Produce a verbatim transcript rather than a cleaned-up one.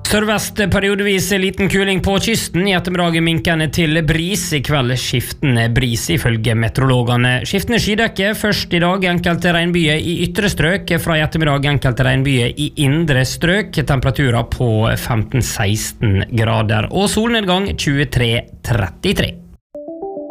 Sørvest periodevis liten kuling på kysten. I ettermiddag minkende til bris. I kveld skiftende bris ifølge meteorologene. Skiftende skydekke først i dag. Enkelte regnbyer i ytre strøk. Fra i ettermiddag enkelte regnbyer i indre strøk. Temperaturer på femten til seksten grader. Og solnedgang tjuetre til trettitre.